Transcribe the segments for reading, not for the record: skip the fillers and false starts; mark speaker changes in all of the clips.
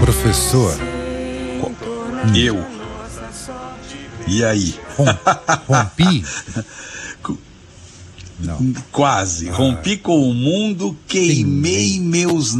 Speaker 1: professor.
Speaker 2: Eu. E aí?
Speaker 1: Rompi?
Speaker 2: Não. Quase. Rompi com o mundo, queimei meus...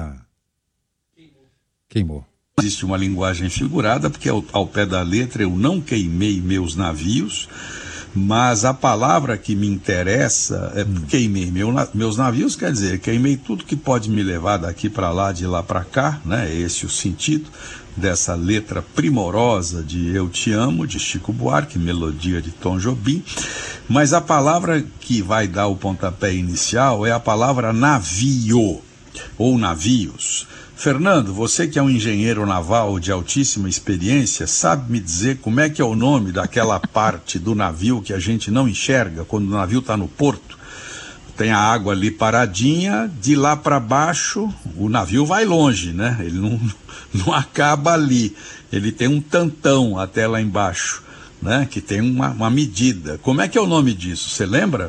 Speaker 1: Queimou.
Speaker 2: Existe uma linguagem figurada, porque ao pé da letra eu não queimei meus navios, mas a palavra que me interessa é queimei meus navios, quer dizer, queimei tudo que pode me levar daqui para lá, de lá para cá, né? Esse é o sentido dessa letra primorosa de Eu Te Amo, de Chico Buarque, melodia de Tom Jobim, mas a palavra que vai dar o pontapé inicial é a palavra navio, ou navios. Fernando, você que é um engenheiro naval de altíssima experiência, sabe me dizer como é que é o nome daquela parte do navio que a gente não enxerga quando o navio está no porto? Tem a água ali paradinha, de lá para baixo o navio vai longe, né? Ele não acaba ali, ele tem um tantão até lá embaixo, né? Que tem uma medida. Como é que é o nome disso, você lembra?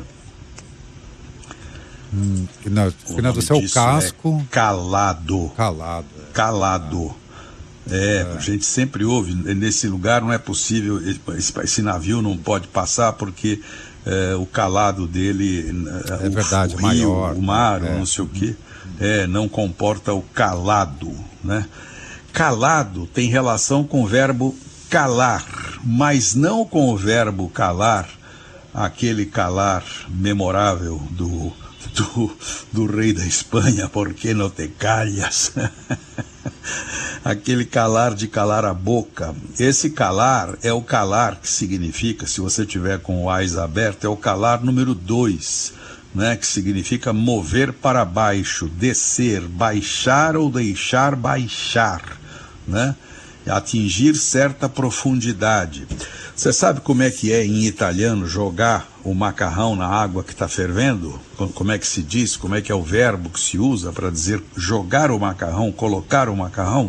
Speaker 1: Fernando, você é o casco.
Speaker 2: É calado.
Speaker 1: Calado.
Speaker 2: A gente sempre ouve, nesse lugar não é possível, esse navio não pode passar porque o calado dele,
Speaker 1: é verdade,
Speaker 2: o rio,
Speaker 1: maior,
Speaker 2: o mar, não sei o quê, não comporta o calado, né? Calado tem relação com o verbo calar, mas não com o verbo calar, aquele calar memorável do rei da Espanha, por que não te calhas? Aquele calar de calar a boca. Esse calar é o calar que significa, se você tiver com o ais aberto, é o calar número 2, né? Que significa mover para baixo, descer, baixar ou deixar baixar, né? Atingir certa profundidade. Você sabe como é que é em italiano jogar o macarrão na água que está fervendo? Como é que se diz? Como é que é o verbo que se usa para dizer jogar o macarrão, colocar o macarrão?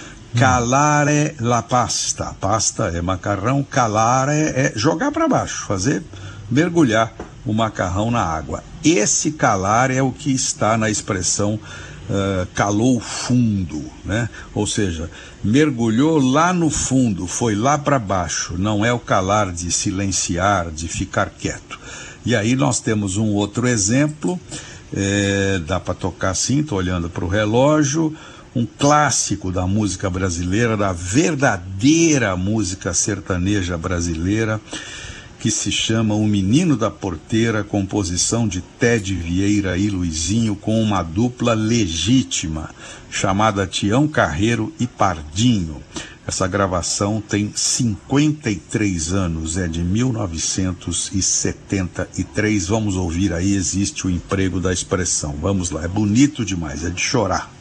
Speaker 2: Calare la pasta. Pasta é macarrão, calare é jogar para baixo, mergulhar o macarrão na água. Esse calar é o que está na expressão calou fundo, né? Ou seja, mergulhou lá no fundo, foi lá para baixo, não é o calar de silenciar, de ficar quieto. E aí nós temos um outro exemplo, dá para tocar assim, estou olhando para o relógio, um clássico da música brasileira, da verdadeira música sertaneja brasileira, que se chama O Menino da Porteira, composição de Ted Vieira e Luizinho, com uma dupla legítima, chamada Tião Carreiro e Pardinho. Essa gravação tem 53 anos, é de 1973. Vamos ouvir aí, existe o emprego da expressão. Vamos lá, é bonito demais, é de chorar.